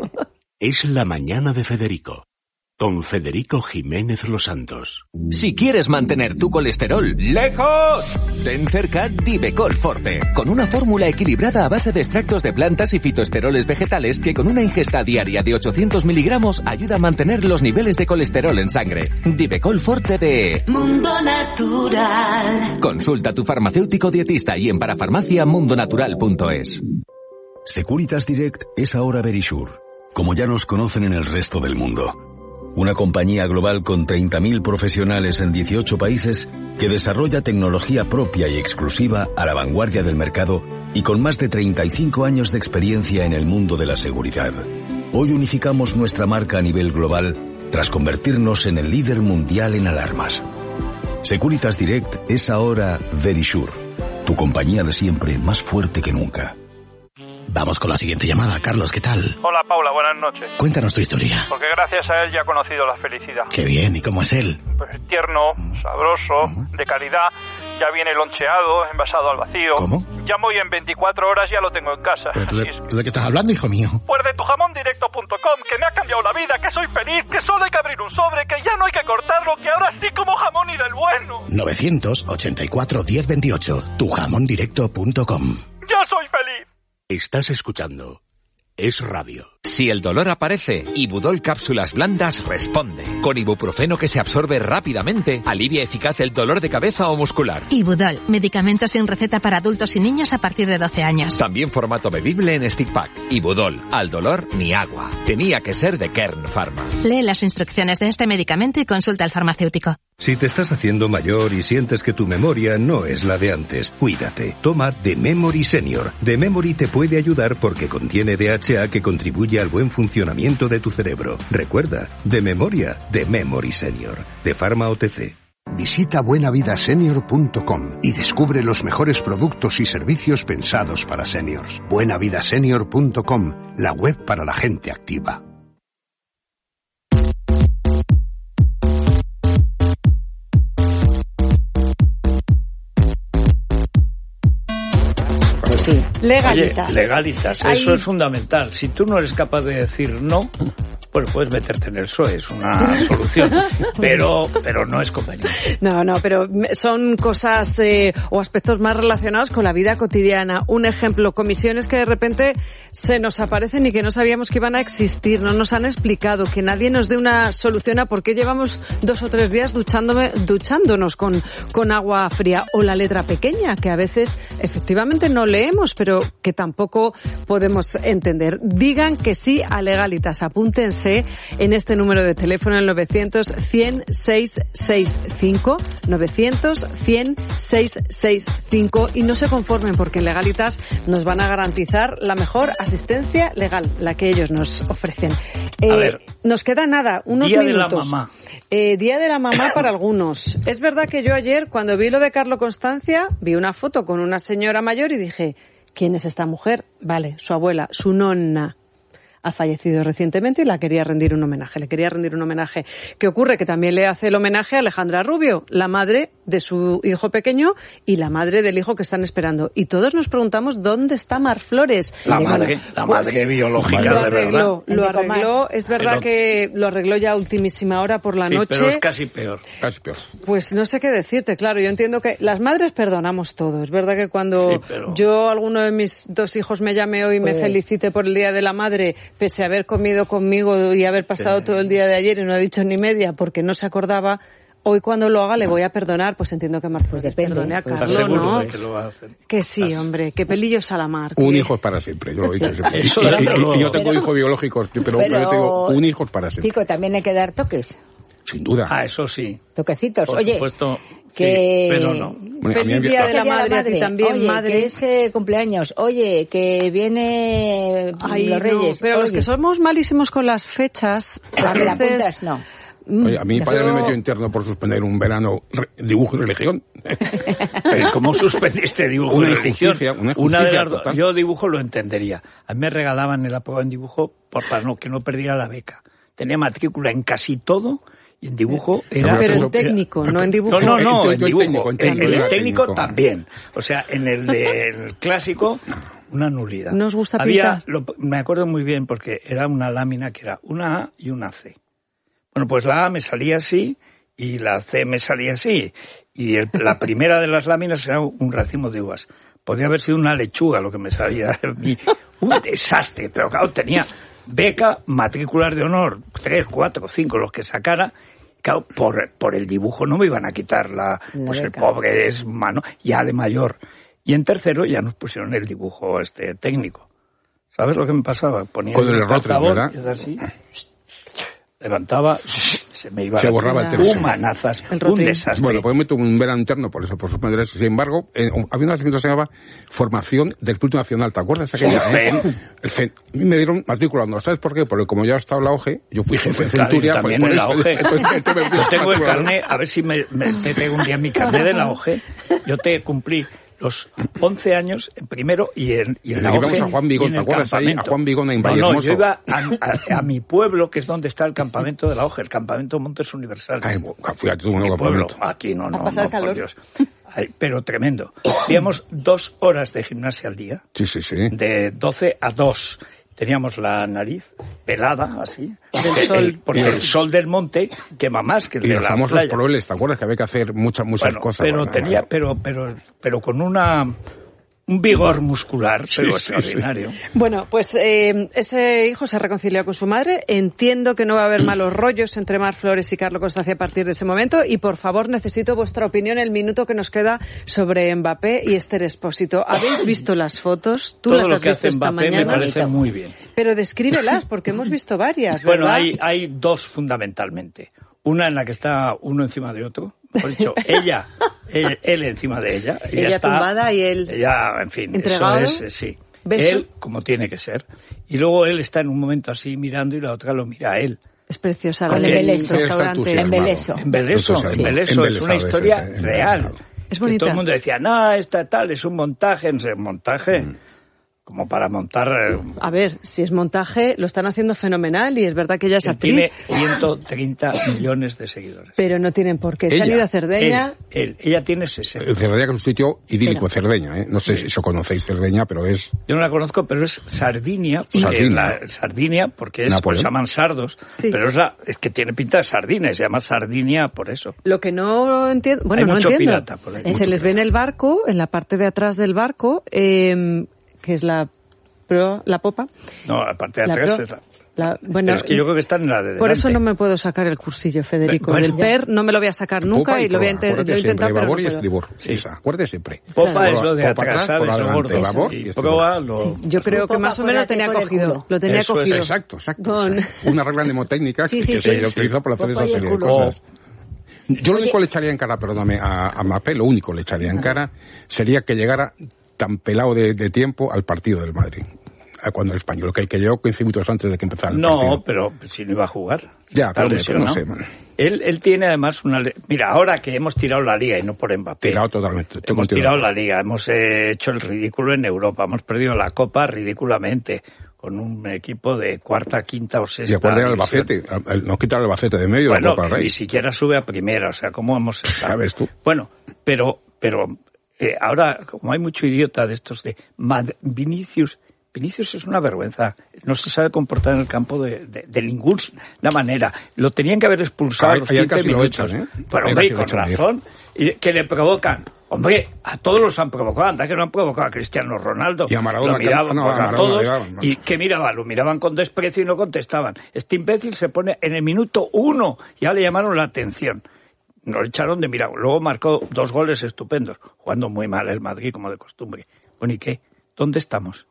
S6: Es la mañana de Federico, con Federico Jiménez Los Santos.
S11: Si quieres mantener tu colesterol lejos, ten cerca Divecol Forte, con una fórmula equilibrada a base de extractos de plantas y fitoesteroles vegetales que con una ingesta diaria de ochocientos miligramos ayuda a mantener los niveles de colesterol en sangre. Divecol Forte de
S12: Mundo Natural.
S11: Consulta a tu farmacéutico dietista y en parafarmacia mundonatural punto es.
S8: Securitas Direct es ahora Verisure, como ya nos conocen en el resto del mundo. Una compañía global con treinta mil profesionales en dieciocho países que desarrolla tecnología propia y exclusiva a la vanguardia del mercado y con más de treinta y cinco años de experiencia en el mundo de la seguridad. Hoy unificamos nuestra marca a nivel global tras convertirnos en el líder mundial en alarmas. Securitas Direct es ahora Verisure, tu compañía de siempre más fuerte que nunca.
S11: Vamos con la siguiente llamada. Carlos, ¿qué tal?
S13: Hola, Paula, buenas noches.
S11: Cuéntanos tu historia.
S13: Porque gracias a él ya he conocido la felicidad.
S11: Qué bien, ¿y cómo es él?
S13: Pues tierno, sabroso, uh-huh. de calidad. Ya viene loncheado, envasado al vacío.
S14: ¿Cómo?
S13: Llamo y en veinticuatro horas ya lo tengo en casa.
S14: ¿Pero tú de, ¿tú de qué estás hablando, hijo mío?
S13: Pues de tu jamón directo punto com, que me ha cambiado la vida, que soy feliz, que solo hay que abrir un sobre, que ya no hay que cortarlo, que ahora sí como jamón y del bueno.
S14: novecientos ochenta y cuatro diez veintiocho, tu jamón directo punto com.
S13: ¡Ya soy feliz!
S6: Estás escuchando Es Radio.
S11: Si el dolor aparece, Ibudol Cápsulas Blandas responde. Con ibuprofeno que se absorbe rápidamente, alivia eficaz el dolor de cabeza o muscular.
S15: Ibudol, medicamento sin receta para adultos y niños a partir de doce años.
S11: También formato bebible en stick pack. Ibudol, al dolor ni agua. Tenía que ser de Kern Pharma.
S15: Lee las instrucciones de este medicamento y consulta al farmacéutico.
S7: Si te estás haciendo mayor y sientes que tu memoria no es la de antes, cuídate. Toma The Memory Senior. The Memory te puede ayudar porque contiene D H A que contribuye al buen funcionamiento de tu cerebro. Recuerda, de memoria, The Memory Senior. De Pharma O T C.
S16: Visita buena vida senior punto com y descubre los mejores productos y servicios pensados para seniors. buena vida senior punto com, la web para la gente activa.
S2: Sí.
S3: Legalitas.
S2: Oye, legalitas, eso Ahí... es fundamental. Si tú no eres capaz de decir no, pues puedes meterte en el P S O E, es una solución, pero pero no es conveniente.
S3: No, no, pero son cosas eh, o aspectos más relacionados con la vida cotidiana. Un ejemplo, comisiones que de repente se nos aparecen y que no sabíamos que iban a existir, no nos han explicado, que nadie nos dé una solución a por qué llevamos dos o tres días duchándome, duchándonos con, con agua fría, o la letra pequeña, que a veces efectivamente no leemos, pero que tampoco podemos entender. Digan que sí a Legalitas, apúntense en este número de teléfono, el novecientos cien seiscientos sesenta y cinco, novecientos cien seiscientos sesenta y cinco, y no se conformen porque en Legalitas nos van a garantizar la mejor asistencia legal, la que ellos nos ofrecen. Eh, a ver, nos queda nada, unos
S2: día
S3: minutos.
S2: De la mamá.
S3: Eh, día de la mamá para algunos. Es verdad que yo ayer, cuando vi lo de Carlo Constancia, vi una foto con una señora mayor y dije, ¿quién es esta mujer? Vale, su abuela, su nonna. Ha fallecido recientemente y la quería rendir un homenaje, le quería rendir un homenaje. ¿Qué ocurre? Que también le hace el homenaje a Alejandra Rubio, la madre de su hijo pequeño y la madre del hijo que están esperando. Y todos nos preguntamos dónde está Mar Flores.
S2: La y madre, bueno, la pues, madre biológica,
S3: lo
S2: de
S3: arregló,
S2: verdad.
S3: Lo arregló, es verdad que lo arregló ya a ultimísima hora por la
S2: sí,
S3: noche.
S2: Pero es casi peor, casi peor.
S3: Pues no sé qué decirte, claro, yo entiendo que las madres perdonamos todo. Es verdad que cuando sí, pero... yo, alguno de mis dos hijos me llame hoy y pues... me felicite por el Día de la Madre, pese a haber comido conmigo y haber pasado sí. todo el día de ayer y no ha dicho ni media porque no se acordaba, hoy cuando lo haga le voy a perdonar, pues entiendo que Mar Flores pues perdone a pues Carlos, ¿no?
S2: Que, lo va a hacer.
S3: Que sí, hombre, que pelillos a la mar.
S4: Un
S3: que...
S4: hijo es para siempre, yo lo he dicho siempre. Eso y, y, y yo tengo pero, hijos biológicos, pero, pero yo tengo un hijo es para siempre.
S1: Chico, también hay que dar toques.
S4: Sin duda.
S2: Ah, eso sí.
S1: Toquecitos.
S2: Por
S1: Oye,
S2: supuesto,
S1: que...
S2: sí, pero no.
S3: Bueno, feliz día de la madre, a ti también,
S1: oye,
S3: madre.
S1: Que es eh, cumpleaños. Oye, que viene
S3: Ay,
S1: los Reyes.
S3: No, pero
S1: oye.
S3: Los que somos malísimos con las fechas, a
S1: veces...
S3: apuntas,
S1: no.
S4: Oye, a mi padre yo... me metió interno por suspender un verano dibujo y religión.
S2: Pero ¿cómo suspendiste dibujo
S4: una
S2: y religión?
S4: Una,
S2: una de las
S4: total.
S2: Yo dibujo lo entendería. A mí me regalaban el aprobado en dibujo por para no, que no perdiera la beca. Tenía matrícula en casi todo y en dibujo era...
S3: Pero en técnico, era, no en dibujo.
S2: No, no, no, en dibujo.
S4: Técnico, en, técnico,
S2: en el técnico,
S4: técnico
S2: también. O sea, en el del clásico... Una nulidad.
S3: ¿Nos gusta
S2: Había,
S3: pintar?
S2: Lo, me acuerdo muy bien porque era una lámina que era una A y una C. Bueno, pues la A me salía así y la C me salía así. Y el, la primera de las láminas era un racimo de uvas. Podía haber sido una lechuga lo que me salía. Un desastre. Pero claro, tenía beca, matrículas de honor, tres, cuatro, cinco, los que sacara. Claro, por, por el dibujo no me iban a quitar la, la pues beca. El pobre es humano, ya de mayor. Y en tercero ya nos pusieron el dibujo este técnico. ¿Sabes lo que me pasaba? Ponía
S4: con el rotre, ¿verdad?
S2: Y así, levantaba, se me iba
S4: se
S2: la
S4: borraba el
S2: texto. Humanazas, un desastre.
S4: Bueno, pues me tuve un verano interno por eso, por suspender eso. Sin embargo, eh, había una asignatura que se llamaba Formación del Instituto Nacional. ¿Te acuerdas aquella?
S2: El FEN.
S4: Eh? El FEN. A mí me dieron matrícula, ¿no? ¿Sabes por qué? Porque como ya he estado en la O G, yo fui jefe
S2: pues
S4: de Centuria.
S2: Claro, también
S4: pues,
S2: en la O G.
S4: Entonces,
S2: yo tengo el carnet, a ver si me, me te pego un día mi carnet de la O G. Yo te cumplí los once años en primero y en, y en la
S4: Oje, a Juan Vigón, ¿te acuerdas ahí? A Juan Vigón en Valle
S2: No, no,
S4: Hermoso.
S2: yo iba a, a, a mi pueblo, que es donde está el campamento de la Oje, el campamento Montes Universal.
S4: Ay, fíjate tú, no,
S2: mi pueblo, aquí no, no,
S3: a pasar
S2: no,
S3: calor.
S2: por Dios. Ay, pero tremendo. Hacíamos dos horas de gimnasia al día.
S4: Sí, sí, sí.
S2: De doce a dos. Teníamos la nariz pelada, así,
S3: del
S2: el,
S3: sol.
S2: el, porque el sol del monte quema más que el
S4: y
S2: de
S4: los
S2: la
S4: famosos
S2: playa.
S4: proeles, ¿te acuerdas que había que hacer muchas, muchas
S2: Bueno,
S4: cosas?
S2: pero
S4: Bueno,
S2: tenía,
S4: bueno.
S2: pero, pero, pero con una un vigor muscular,
S4: Sí,
S2: pero
S4: sí,
S2: extraordinario.
S4: sí.
S3: Bueno, pues eh, ese hijo se ha reconciliado con su madre. Entiendo que no va a haber malos rollos entre Mar Flores y Carlo Constanza a partir de ese momento. Y por favor, necesito vuestra opinión el minuto que nos queda sobre Mbappé y Esther Expósito. ¿Habéis visto las fotos? Tú
S2: Todo
S3: las
S2: lo
S3: has
S2: que
S3: visto
S2: hace
S3: esta
S2: Mbappé
S3: mañana.
S2: me parece muy bien.
S3: Pero descríbelas, porque hemos visto varias, ¿verdad?
S2: Bueno, hay, hay dos fundamentalmente. Una en la que está uno encima de otro. Por dicho, ella, él, él encima de ella. Ella,
S3: Ella
S2: está,
S3: tumbada y él
S2: Ella, en fin,
S3: entregado.
S2: eso es, sí.
S3: ¿Beso?
S2: Él, como tiene que ser. Y luego él está en un momento así mirando y la otra lo mira a él.
S3: Es preciosa la
S2: Porque
S3: del
S2: él está
S3: restaurante.
S1: En Beleso.
S2: En Beleso,
S4: Entonces,
S2: en Beleso, es una
S4: embelesado,
S2: historia
S4: ese,
S2: real.
S4: embelesado.
S3: Es
S2: Y
S3: bonita.
S2: todo el mundo decía, no, esta tal, es un montaje, no sé, montaje,
S4: Mm.
S2: como para montar... eh,
S3: A ver, si es montaje, lo están haciendo fenomenal y es verdad que ella es
S2: él
S3: actriz,
S2: tiene ciento treinta millones de seguidores.
S3: pero no tienen por qué. Se
S4: Ella.
S3: han ido a Cerdeña.
S2: Él, él, ella tiene sesenta.
S4: Eh, Cerdeña, que es un sitio idílico, Cerdeña, ¿eh? No sé si eso conocéis Cerdeña, pero es...
S2: Yo no la conozco, pero es Sardinia, porque
S4: Sardinia.
S2: la Sardinia, porque es, pues,
S4: Napoleón.
S2: se llaman sardos,
S3: Sí.
S2: pero es la, es que tiene pinta de sardina, y se llama Sardinia por eso.
S3: Lo que no entiendo, bueno,
S2: Hay
S3: no
S2: mucho
S3: entiendo.
S2: pirata por ahí.
S3: Se
S2: Mucho
S3: les ve en el barco, en la parte de atrás del barco, eh, que es la pro, la popa.
S2: No, la parte de
S3: La
S2: atrás
S3: pro-
S2: es la...
S3: La, bueno,
S2: pero es que yo creo que está en la de delante.
S3: por eso no me puedo sacar el cursillo, Federico.
S2: Bueno,
S3: Del P E R no me lo voy a sacar nunca
S4: Popa
S3: y lo voy a
S4: proa,
S3: inte-
S4: acuérdate
S3: lo he
S4: siempre,
S3: intentado, pero no
S4: babor y
S3: puedo.
S4: estribor. Esa, acuérdate siempre.
S2: Popa
S3: Claro.
S2: es lo de
S4: Popa
S2: atrás,
S4: atrás,
S2: ¿sabes?
S4: por
S2: Lo
S4: adelante,
S2: gordo.
S4: babor
S2: Y
S4: y estribor.
S2: proa, lo...
S3: Sí, yo creo que
S1: Popa,
S3: más o menos lo tenía
S1: acuérdate con el
S3: cogido.
S1: culo.
S3: Lo tenía
S2: Eso es,
S3: cogido.
S4: Exacto, exacto.
S3: Con-
S4: Una regla mnemotécnica
S1: Sí,
S4: que,
S1: sí,
S4: que
S1: sí,
S4: se
S1: sí.
S4: utiliza para hacer
S1: Popa
S4: esa
S1: y el
S4: serie de
S1: culo.
S4: cosas. Yo lo
S1: Oye.
S4: único que le echaría en cara, perdóname, a, a Mbappé, lo único que le echaría en cara sería que llegara tan pelado de, de tiempo al partido del Madrid. A cuando el español, que, que llegó quince minutos antes de que empezara el
S2: No,
S4: partido.
S2: pero si no iba a jugar.
S4: Ya,
S2: Está
S4: pero, pero no
S2: lesionado.
S4: sé, man.
S2: Él, él tiene además una... le- Mira, ahora que hemos tirado la liga y no por Mbappé.
S4: Tirado totalmente. estoy
S2: Hemos
S4: contigo.
S2: tirado la liga, hemos eh, hecho el ridículo en Europa, hemos perdido la Copa ridículamente con un equipo de cuarta, quinta o sexta.
S4: Y acuérdate del
S2: división.
S4: Albacete, al- al- nos quitan el Albacete de medio.
S2: Bueno,
S4: la Copa del Rey.
S2: ni siquiera sube a primera, o sea, ¿cómo hemos estado?
S4: ¿Sabes tú?
S2: Bueno, pero, pero eh, ahora, como hay mucho idiota de estos de Mad- Vinicius, Vinicius es una vergüenza, no se sabe comportar en el campo de, de, de ninguna manera. Lo tenían que haber expulsado
S4: Ay,
S2: a los
S4: ayer
S2: quince
S4: casi lo
S2: minutos.
S4: echan, ¿eh?
S2: Pero,
S4: Ayer
S2: hombre,
S4: casi lo
S2: con
S4: echan ayer.
S2: razón, y que le provocan. Hombre, a todos los han provocado, anda que no han provocado a Cristiano Ronaldo.
S4: Y a Maradona,
S2: lo miraban,
S4: que- no,
S2: pues,
S4: a
S2: a
S4: Maradona
S2: todos,
S4: miraban, ¿no?
S2: y ¿qué miraban? Lo miraban con desprecio y no contestaban. Este imbécil se pone en el minuto uno, ya le llamaron la atención. Nos lo echaron de milagro. Luego marcó dos goles estupendos, jugando muy mal el Madrid, como de costumbre. Bueno, ¿y qué? ¿Dónde estamos?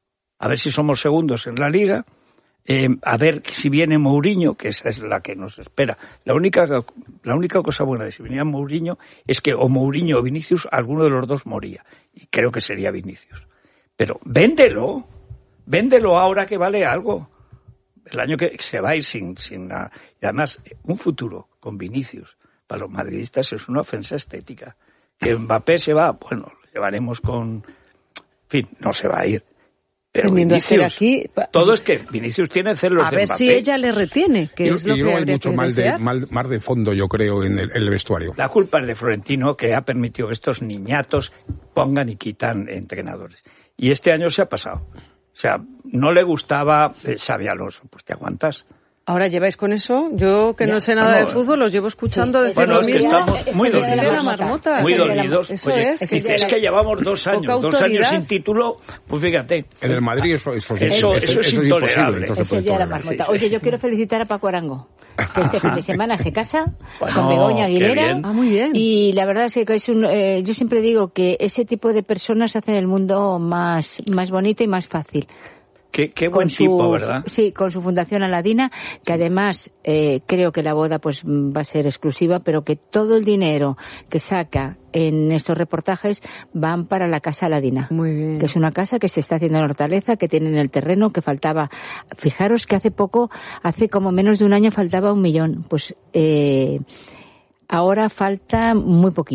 S2: A ver si somos segundos en la Liga, eh, a ver si viene Mourinho, que esa es la que nos espera. La única, la única cosa buena de si venía Mourinho es que o Mourinho o Vinicius, alguno de los dos moría. Y creo que sería Vinicius. Pero véndelo, véndelo ahora que vale algo. El año que se va a ir sin, sin nada. Y además, un futuro con Vinicius para los madridistas es una ofensa estética. Que Mbappé se va, bueno, lo llevaremos con... En fin, no se va a ir. Pero
S3: Teniendo a Esther
S2: Vinicius,
S3: aquí, pa-
S2: todo es que Vinicius tiene celos
S3: A
S2: de
S3: ver
S2: Mbappé.
S3: si ella le retiene, que
S4: Y,
S3: es lo
S4: y
S3: que
S4: luego hay
S3: habría
S4: mucho
S3: que
S4: mal de,
S3: desear.
S4: mal, más de fondo, yo creo, en el, en el vestuario.
S2: La culpa es de Florentino, que ha permitido que estos niñatos pongan y quitan entrenadores. Y este año se ha pasado. O sea, no le gustaba eh, Xabi Alonso. Pues te aguantas.
S3: Ahora lleváis con eso. Yo, que
S2: Ya,
S3: no sé nada
S2: bueno,
S3: de fútbol, los llevo escuchando
S1: Sí,
S3: decir
S2: bueno,
S3: lo
S2: es que
S3: mismo.
S2: estamos muy
S1: Es el día de la
S2: dolidos.
S3: marmota.
S2: Muy
S1: Es el día de la-
S2: dolidos.
S3: Eso
S2: Oye,
S3: es.
S2: dice, es que llevamos dos años,
S3: Poca
S2: dos años
S3: autoridad.
S2: sin título. Pues fíjate.
S4: En el Madrid eso, eso,
S2: Eso-
S4: eso,
S2: eso es
S4: imposible.
S2: intolerable.
S4: entonces
S1: Es el día de la
S4: puede tolerar.
S1: marmota.
S2: sí, sí.
S1: Oye, yo quiero felicitar a Paco Arango, que este fin de semana se casa
S2: Bueno,
S1: con Begoña
S2: qué
S1: Aguilera.
S2: bien.
S3: Ah, muy bien.
S1: Y la verdad es que es un, eh, yo siempre digo que ese tipo de personas hacen el mundo más, más bonito y más fácil.
S2: Qué, qué buen
S1: Con su-
S2: tipo, ¿verdad?
S1: Sí, con su Fundación Aladina, que además eh, creo que la boda pues va a ser exclusiva, pero que todo el dinero que saca en estos reportajes van para la Casa Aladina.
S3: Muy bien.
S1: Que es una casa que se está haciendo en Hortaleza, que tiene en el terreno, que faltaba... Fijaros que hace poco, hace como menos de un año faltaba un millón. Pues eh, ahora falta muy poquito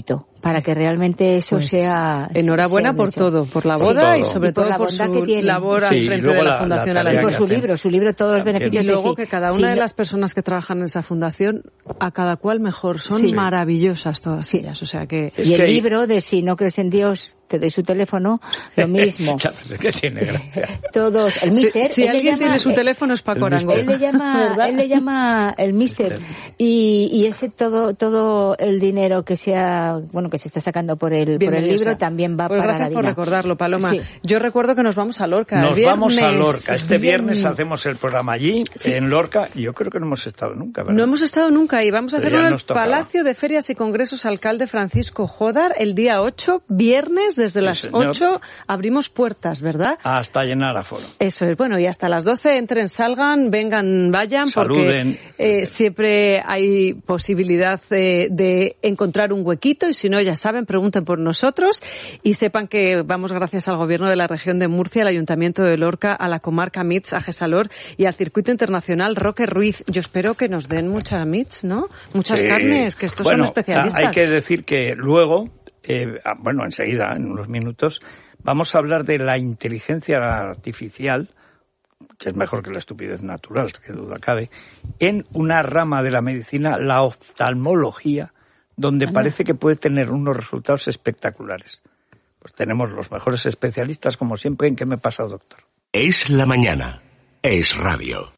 S1: para que realmente eso
S3: pues,
S1: sea...
S3: Enhorabuena
S1: sea
S3: por
S1: hecho.
S3: todo, por la boda
S1: sí,
S3: y sobre
S1: y por
S3: todo
S1: la
S3: por
S1: bondad
S3: su
S1: que tiene.
S3: labor al
S2: sí,
S3: frente de la,
S2: la
S3: Fundación
S2: la
S3: Alayar.
S1: Y por su libro, su libro, todos los beneficios.
S3: Y luego
S1: de
S3: que cada una
S1: sí,
S3: de
S1: no,
S3: las personas que trabajan en esa fundación, a cada cual mejor, son
S1: sí.
S3: maravillosas todas
S1: sí.
S3: ellas. O sea que...
S1: Y el libro de Si no crees en Dios, te doy su teléfono, lo mismo.
S2: ¿Qué tiene gracia?
S1: Todos, el mister...
S3: Si, si alguien
S1: llama,
S3: tiene su teléfono es Paco Arango.
S1: Él le llama, él le llama el mister. Y, y ese todo todo el dinero que sea, bueno, que se está sacando por el, por el libro también va
S3: pues
S1: para
S3: gracias
S1: la
S3: por
S1: Dina.
S3: recordarlo, Paloma.
S1: Sí.
S3: Yo recuerdo que nos vamos a Lorca.
S2: Nos
S3: viernes,
S2: vamos a Lorca. Este viernes
S3: viernes
S2: hacemos el programa allí, sí. en Lorca. Yo creo que no hemos estado nunca, ¿verdad?
S3: No hemos estado nunca y vamos a
S2: Pero
S3: hacerlo en el
S2: tocaba.
S3: Palacio de Ferias y Congresos Alcalde Francisco Jodar el día ocho, viernes, desde
S2: sí,
S3: las
S2: señor.
S3: ocho abrimos puertas, ¿verdad?
S2: Hasta llenar aforo.
S3: Eso es, bueno, y hasta las doce entren, salgan, vengan, vayan,
S2: Saluden.
S3: porque eh, siempre hay posibilidad de, de encontrar un huequito y si no, ya saben, pregunten por nosotros y sepan que vamos gracias al Gobierno de la Región de Murcia, al Ayuntamiento de Lorca, a la comarca Mits, a Gesalor y al Circuito Internacional Roque Ruiz. Yo espero que nos den mucha Mits, ¿no? Muchas
S2: sí.
S3: carnes, que estos
S2: bueno,
S3: son especialistas.
S2: Hay que decir que luego, eh, bueno, enseguida, en unos minutos, vamos a hablar de la inteligencia artificial, que es mejor que la estupidez natural, que duda cabe, en una rama de la medicina, la oftalmología, donde parece que puede tener unos resultados espectaculares. Pues tenemos los mejores especialistas, como siempre, en ¿Qué me pasa, doctor?
S6: Es la mañana. Es radio.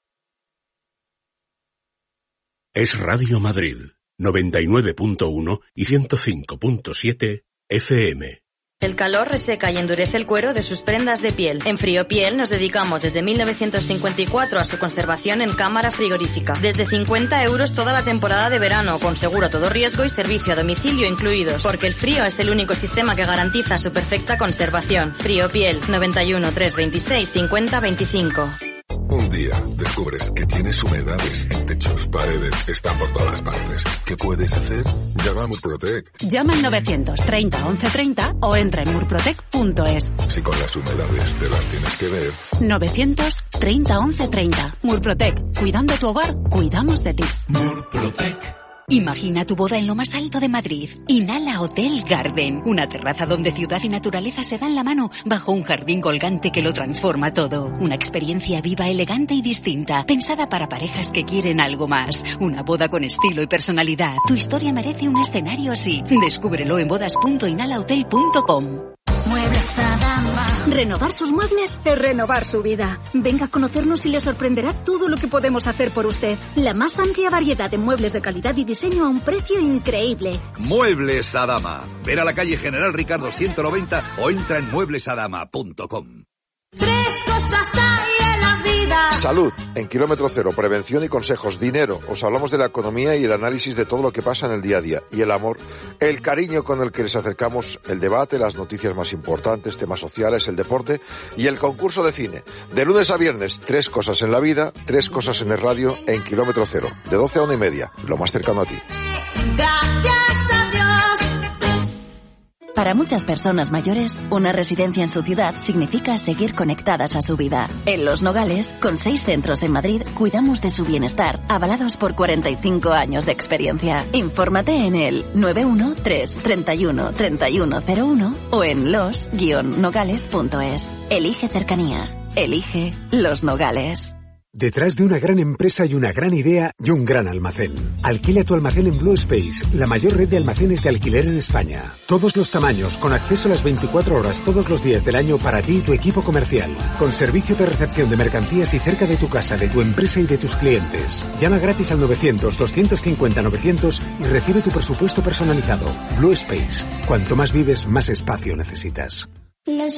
S6: Es Radio Madrid, noventa y nueve punto uno y ciento cinco punto siete F M.
S17: El calor reseca y endurece el cuero de sus prendas de piel. En Friopiel nos dedicamos desde mil novecientos cincuenta y cuatro a su conservación en cámara frigorífica. Desde cincuenta euros toda la temporada de verano, con seguro a todo riesgo y servicio a domicilio incluidos. Porque el frío es el único sistema que garantiza su perfecta conservación. Friopiel, noventa y uno, trescientos veintiséis, cincuenta veinticinco.
S18: Un día descubres que tienes humedades en techos, paredes, están por todas partes. ¿Qué puedes hacer? Llama a Murprotec.
S19: Llama al novecientos treinta once treinta o entra en murprotec punto es.
S18: Si con las humedades te las tienes que ver.
S19: novecientos treinta once treinta. Murprotec. Cuidando tu hogar, cuidamos de ti.
S6: Murprotec.
S10: Imagina tu boda en lo más alto de Madrid. Inhala Hotel Garden. Una terraza donde ciudad y naturaleza se dan la mano bajo un jardín colgante que lo transforma todo. Una experiencia viva, elegante y distinta. Pensada para parejas que quieren algo más. Una boda con estilo y personalidad. Tu historia merece un escenario así. Descúbrelo en bodas punto inhala hotel punto com.
S20: Muebles Adama. Renovar sus muebles es renovar su vida. Venga a conocernos y le sorprenderá todo lo que podemos hacer por usted. La más amplia variedad de muebles de calidad y diseño a un precio increíble.
S21: Muebles Adama. Ven a la calle General Ricardo ciento noventa o entra en muebles adama punto com.
S12: Tres cosas hay en la vida.
S22: Salud, en Kilómetro Cero, prevención y consejos. Dinero, os hablamos de la economía y el análisis de todo lo que pasa en el día a día. Y el amor, el cariño con el que les acercamos, el debate, las noticias más importantes, temas sociales, el deporte y el concurso de cine. De lunes a viernes, tres cosas en la vida, tres cosas en el radio, en Kilómetro Cero. De doce a una y media, lo más cercano a ti.
S12: Gracias a Dios.
S23: Para muchas personas mayores, una residencia en su ciudad significa seguir conectadas a su vida. En Los Nogales, con seis centros en Madrid, cuidamos de su bienestar, avalados por cuarenta y cinco años de experiencia. Infórmate en el nueve uno tres, treinta y uno, treinta y uno cero uno o en los guion nogales punto es. Elige cercanía. Elige Los Nogales.
S24: Detrás de una gran empresa hay una gran idea y un gran almacén. Alquila tu almacén en Blue Space, la mayor red de almacenes de alquiler en España. Todos los tamaños, con acceso a las veinticuatro horas todos los días del año para ti y tu equipo comercial. Con servicio de recepción de mercancías y cerca de tu casa, de tu empresa y de tus clientes. Llama gratis al novecientos, doscientos cincuenta, novecientos y recibe tu presupuesto personalizado. Blue Space. Cuanto más vives, más espacio necesitas.